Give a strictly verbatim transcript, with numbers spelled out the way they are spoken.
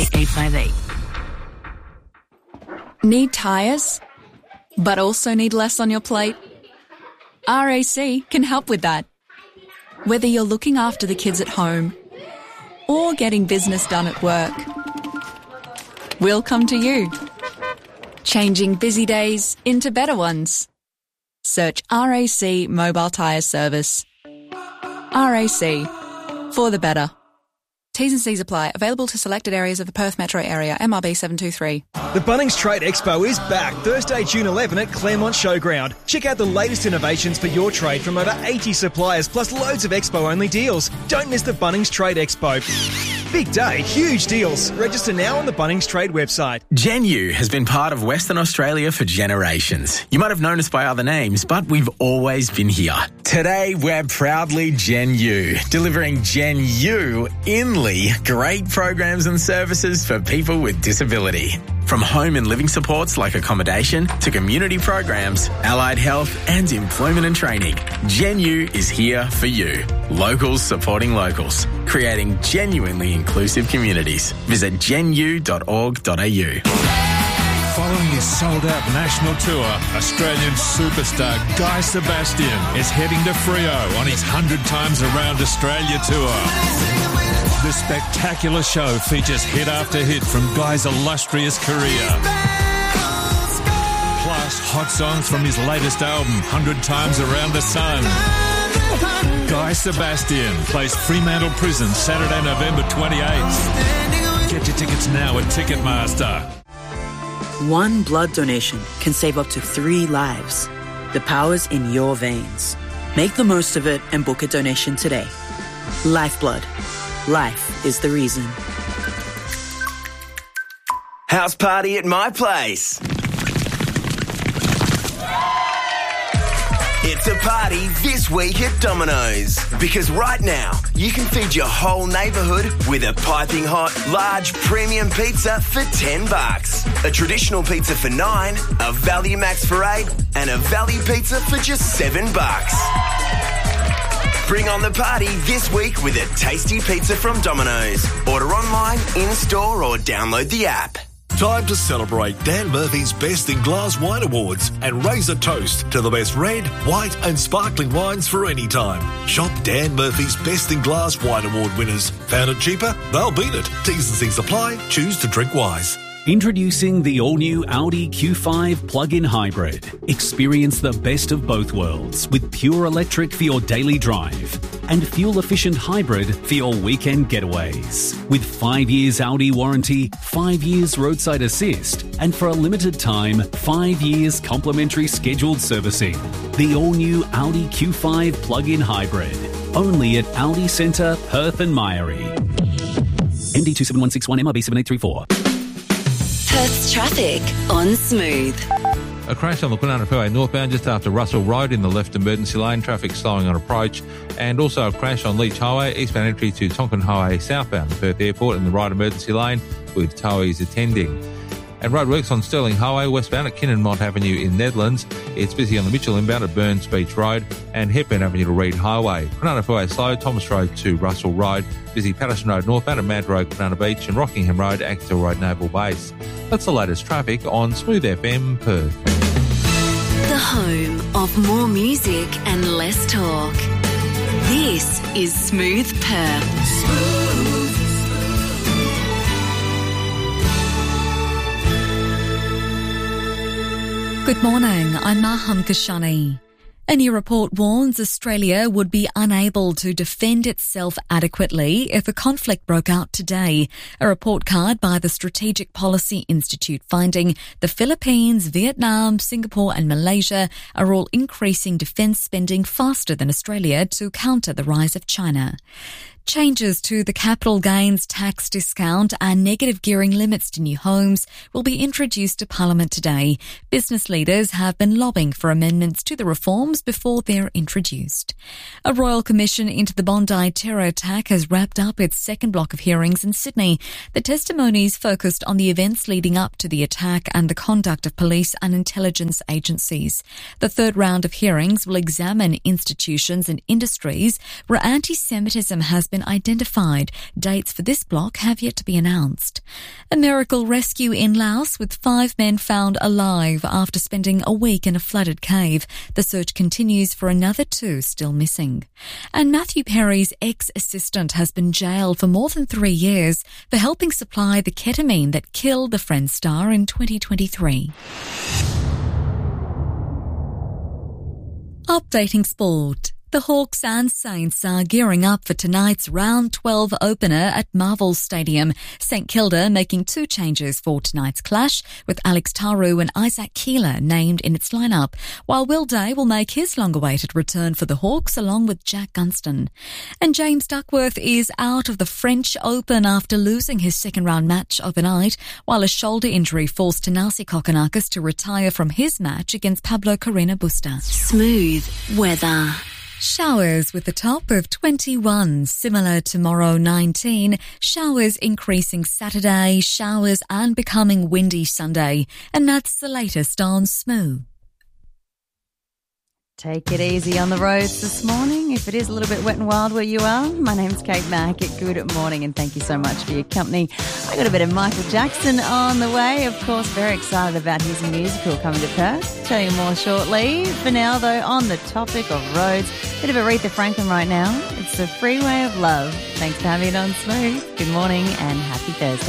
eight five eight. Need tyres, but also need less on your plate? R A C can help with that. Whether you're looking after the kids at home or getting business done at work, we'll come to you. Changing busy days into better ones. Search R A C Mobile Tyre Service. R A C, for the better. T's and C's apply. Available to selected areas of the Perth metro area. M R B seven two three. The Bunnings Trade Expo is back Thursday, June eleventh at Claremont Showground. Check out the latest innovations for your trade from over eighty suppliers, plus loads of Expo-only deals. Don't miss the Bunnings Trade Expo. Big day, huge deals. Register now on the Bunnings Trade website. Genu has been part of Western Australia for generations. You might have known us by other names, but we've always been here. Today, we're proudly Genu, delivering Genu Inly great programs and services for people with disability. From home and living supports like accommodation to community programs, allied health and employment and training, Genu is here for you. Locals supporting locals, creating genuinely inclusive communities. Visit genu dot org dot a u. Following his sold-out national tour, Australian superstar Guy Sebastian is heading to Freo on his one hundred times around Australia tour. The spectacular show features hit after hit from Guy's illustrious career. Plus, hot songs from his latest album, one hundred times Around the Sun. Guy Sebastian plays Fremantle Prison Saturday, November twenty-eighth. Get your tickets now at Ticketmaster. One blood donation can save up to three lives. The power's in your veins. Make the most of it and book a donation today. Lifeblood. Life is the reason. House party at my place. It's a party this week at Domino's. Because right now, you can feed your whole neighbourhood with a piping hot, large premium pizza for ten bucks. A traditional pizza for nine, a value max for eight, and a value pizza for just seven bucks. Bring on the party this week with a tasty pizza from Domino's. Order online, in-store or download the app. Time to celebrate Dan Murphy's Best in Glass Wine Awards and raise a toast to the best red, white and sparkling wines for any time. Shop Dan Murphy's Best in Glass Wine Award winners. Found it cheaper? They'll beat it. T's and C's apply. Choose to drink wise. Introducing the all-new Audi Q five plug-in hybrid. Experience the best of both worlds with pure electric for your daily drive and fuel-efficient hybrid for your weekend getaways. With five years Audi warranty, five years roadside assist, and for a limited time, five years complimentary scheduled servicing. The all-new Audi Q five plug-in hybrid. Only at Audi Centre, Perth and Myrie. M D two seven one six one, M R B seven eight three four. Perth's traffic on Smooth. A crash on the Kwinana Freeway northbound just after Russell Road in the left emergency lane. Traffic slowing on approach. And also a crash on Leach Highway, eastbound entry to Tonkin Highway southbound the Perth Airport in the right emergency lane with towies attending. And roadworks on Stirling Highway westbound at Kinnanmont Avenue in Nedlands. It's busy on the Mitchell inbound at Burns Beach Road and Hepburn Avenue to Reed Highway. Kwinana Freeway slow, Thomas Road to Russell Road. Busy Patterson Road northbound at Mad Road, Kwinana Beach and Rockingham Road, Axtell Road, Naval Base. That's the latest traffic on Smooth F M Perth. The home of more music and less talk. This is Smooth Perth. Smooth. Good morning, I'm Maham Kashani. A new report warns Australia would be unable to defend itself adequately if a conflict broke out today. A report card by the Strategic Policy Institute finding the Philippines, Vietnam, Singapore and Malaysia are all increasing defence spending faster than Australia to counter the rise of China. Changes to the capital gains tax discount and negative gearing limits to new homes will be introduced to Parliament today. Business leaders have been lobbying for amendments to the reforms before they're introduced. A royal commission into the Bondi terror attack has wrapped up its second block of hearings in Sydney. The testimonies focused on the events leading up to the attack and the conduct of police and intelligence agencies. The third round of hearings will examine institutions and industries where anti-Semitism has been been identified. Dates for this block have yet to be announced. A miracle rescue in Laos with five men found alive after spending a week in a flooded cave. The search continues for another two still missing. And Matthew Perry's ex-assistant has been jailed for more than three years for helping supply the ketamine that killed the Friends star in twenty twenty-three. Updating sport. The Hawks and Saints are gearing up for tonight's round twelve opener at Marvel Stadium. St Kilda making two changes for tonight's clash, with Alex Taru and Isaac Keeler named in its lineup, while Will Day will make his long-awaited return for the Hawks along with Jack Gunston. And James Duckworth is out of the French Open after losing his second-round match overnight, while a shoulder injury forced Thanasi Kokkinakis to retire from his match against Pablo Carreño Busta. Smooth weather. Showers with a top of twenty-one, similar tomorrow nineteen, showers increasing Saturday, showers and becoming windy Sunday. And that's the latest on Smooth. Take it easy on the roads this morning. If it is a little bit wet and wild where you are, my name's Kate Mack. Good morning and thank you so much for your company. I got a bit of Michael Jackson on the way. Of course, very excited about his musical coming to Perth. Tell you more shortly. For now, though, on the topic of roads, bit of Aretha Franklin right now. It's the Freeway of Love. Thanks for having it on Smooth. Good morning and happy Thursday.